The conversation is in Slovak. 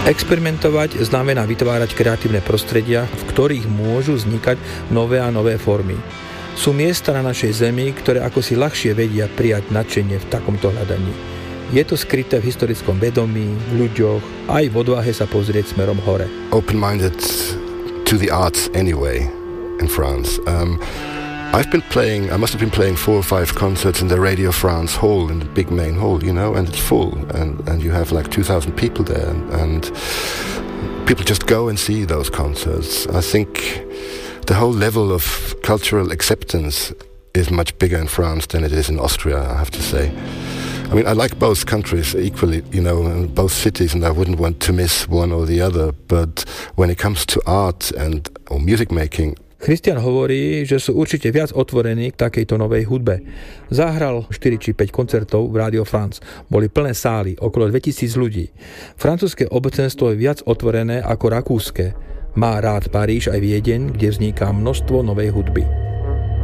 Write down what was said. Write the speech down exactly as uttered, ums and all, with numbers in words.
Experimentovať znamená vytvárať kreatívne prostredia, v ktorých môžu vznikať nové a nové formy. Sú miesta na našej zemi, ktoré ako si ľahšie vedia prijať nadšenie v takomto hľadaní. Je to skryté v historickom vedomí, v ľuďoch, aj v odvahe sa pozrieť smerom hore. Open-minded to the arts anyway in France. Um, I've been playing, I must have been playing four or five concerts in the Radio France hall, in the big main hall, you know, and it's full. And, and you have like two thousand people there. And, and people just go and see those concerts. I think the whole level of cultural acceptance is much bigger in France than it is in Austria, I have to say. I mean, I like both countries equally, you know, and both cities, and I wouldn't want to miss one or the other. But when it comes to art and or music making, Christian hovorí, že sú určite viac otvorení k takejto novej hudbe. Zahral štyri či päť koncertov v Radio France. Boli plné sály, okolo dvetisíc ľudí. Francúzske obecenstvo je viac otvorené ako rakúske. Má rád Paríž aj Viedeň, kde vzniká množstvo novej hudby.